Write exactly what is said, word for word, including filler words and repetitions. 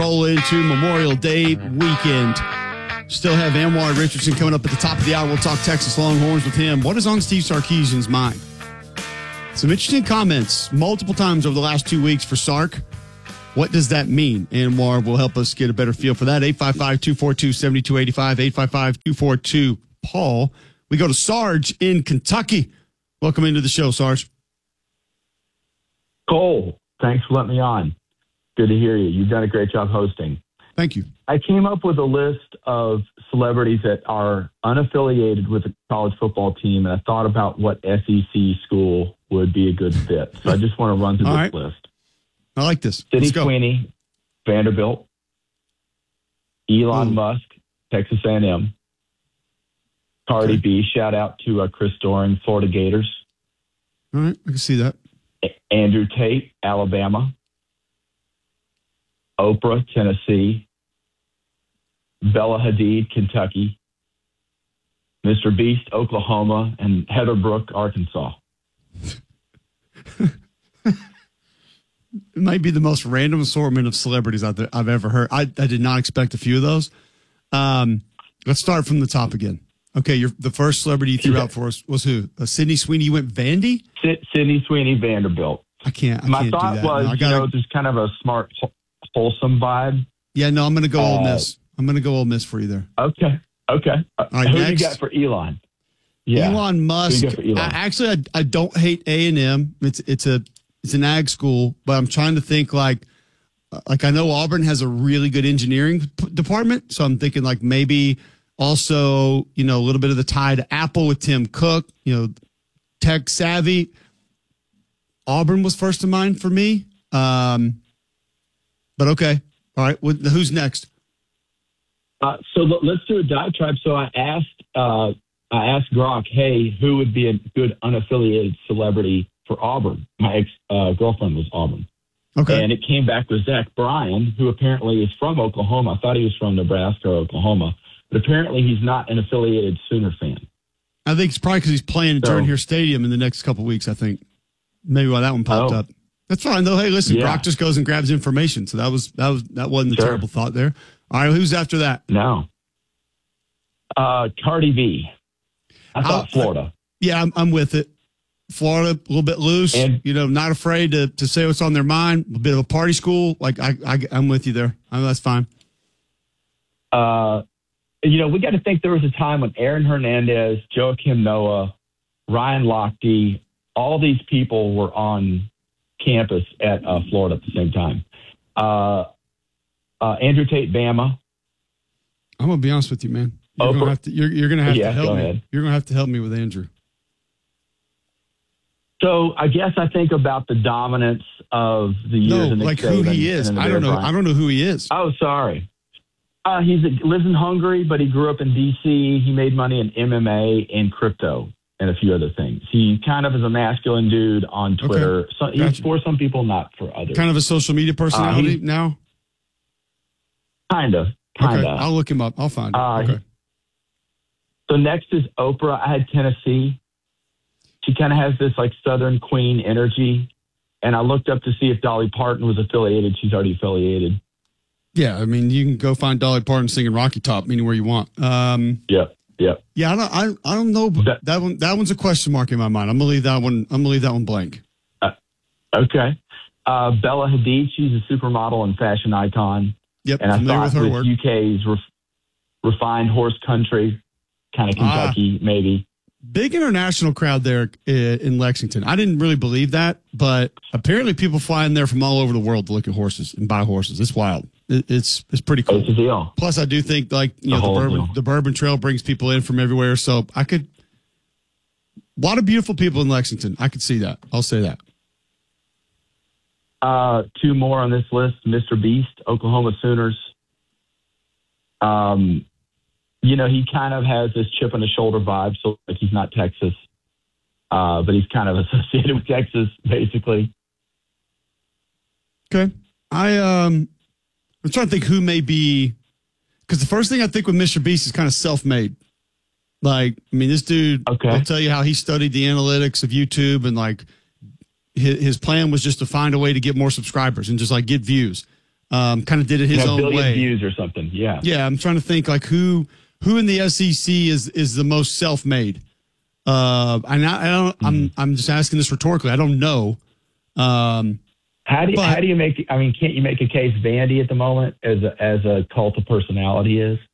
Roll into Memorial Day weekend. Still have Anwar Richardson coming up at the top of the hour. We'll talk Texas Longhorns with him. What is on Steve Sarkisian's mind? Some interesting comments multiple times over the last two weeks for Sark. What does that mean? Anwar will help us get a better feel for that. eight five five, two four two, seven two eight five, eight five five, two four two, Paul. We go to Sarge in Kentucky. Welcome into the show, Sarge. Cole, thanks for letting me on. Good to hear you. You've done a great job hosting. Thank you. I came up with a list of celebrities that are unaffiliated with the college football team, and I thought about what S E C school would be a good fit. So I just want to run through All this right. list. I like this. Sydney Let's go. Sweeney, Vanderbilt. Elon Ooh. Musk, Texas A and M. Cardi Okay. B, shout out to uh, Chris Doran, Florida Gators. All right, I can see that. A- Andrew Tate, Alabama. Oprah, Tennessee. Bella Hadid, Kentucky. Mister Beast, Oklahoma. And Heather Brooke, Arkansas. It might be the most random assortment of celebrities out there I've ever heard. I, I did not expect a few of those. Um, let's start from the top again. Okay, you're, the first celebrity you threw out for us was who? Uh, Sydney Sweeney. You went Vandy? Sid- Sydney Sweeney, Vanderbilt. I can't. I My can't thought do that. was, No, I you gotta, know, there's kind of a smart, wholesome vibe. yeah, no, I'm going to go Ole Uh, Miss. I'm going to go Ole Miss for you there. Okay. Okay. Uh, right, who next. you got for Elon? Yeah. Elon Musk. Who you got for Elon? I, actually, I, I don't hate A and M. It's it's a it's an ag school, but I'm trying to think like like I know Auburn has a really good engineering p- department, so I'm thinking like maybe also you know a little bit of the tie to Apple with Tim Cook. You know, tech savvy. Auburn was first in mind for me. Um, but okay, all right. What, who's next? Uh, so let- let's do a diatribe. So I asked, uh, I asked Gronk, hey, who would be a good unaffiliated celebrity for Auburn? My ex uh, girlfriend was Auburn, Okay. and it came back with Zach Bryan, who apparently is from Oklahoma. I thought he was from Nebraska or Oklahoma, but apparently he's not an affiliated Sooner fan. I think it's probably because he's playing at So- Jordan Hare Stadium in the next couple of weeks. I think maybe why that one popped Oh. up. That's fine though. Hey, listen, Yeah. Brock just goes and grabs information, so that was that was that wasn't a Sure. terrible thought there. All right, who's after that? No. Uh, Cardi B. I thought I'll- Florida. Yeah, I'm, I'm with it. Florida, a little bit loose. And- you know, not afraid to to say what's on their mind. A bit of a party school. Like I, I I'm with you there. I mean, that's fine. Uh, you know, we got to think there was a time when Aaron Hernandez, Joakim Noah, Ryan Lochte, all these people were on campus at uh, Florida at the same time. Uh, uh, Andrew Tate, Bama. I'm gonna be honest with you, man. You're Oh, gonna for- have to. You're, you're gonna have Yeah, to help go me. ahead. You're gonna have to help me with Andrew. So I guess I think about the dominance of the years. No, of Nick like who Saban he is. and the I don't know. Bear Bryant. I don't know who he is. Oh, sorry. Uh, he's a, lives in Hungary, but he grew up in D C. He made money in M M A and crypto and a few other things. He kind of is a masculine dude on Twitter. So he's Gotcha. for some people, not for others. Kind of a social media personality Uh, he- now. Kind of. Kind Okay, of. I'll look him up. I'll find him. Uh, okay. So next is Oprah. I had Tennessee. She kind of has this like Southern Queen energy. And I looked up to see if Dolly Parton was affiliated. She's already affiliated. Yeah, I mean, you can go find Dolly Parton singing Rocky Top anywhere you want. Um, Yep. Yep. yeah, I don't, I, I don't know. But That- that one, that one's a question mark in my mind. I'm gonna leave that one. I'm gonna leave that one blank. Okay. Uh, Bella Hadid. She's a supermodel and fashion icon. Yep, And I familiar thought with her with work. U K's ref- refined horse country, kind of Ah. Kentucky, maybe. Big international crowd there i- in Lexington. I didn't really believe that, but apparently people fly in there from all over the world to look at horses and buy horses. It's wild. It, it's it's pretty cool. It's a deal. Plus, I do think like you The know the whole bourbon deal. the bourbon trail brings people in from everywhere. So I could a lot of beautiful people in Lexington. I could see that. I'll say that. Uh, two more on this list. Mister Beast, Oklahoma Sooners. Um, you know, he kind of has this chip on the shoulder vibe. So like he's not Texas, uh, but he's kind of associated with Texas, basically. Okay. I um I'm trying to think who may be because the first thing I think with Mister Beast is kind of self-made. Like, I mean, this dude Okay. will tell you how he studied the analytics of YouTube and like his, his plan was just to find a way to get more subscribers and just like get views. um, kind of did it his you know, own billion way. Views or something. Yeah. Yeah, I'm trying to think like who who in the S E C is is the most self-made. Uh, and I, I don't. Mm-hmm. I'm I'm just asking this rhetorically. I don't know. Um, how do you, but, how do you make? I mean, can't you make a case Vandy at the moment as a, as a cult of personality is?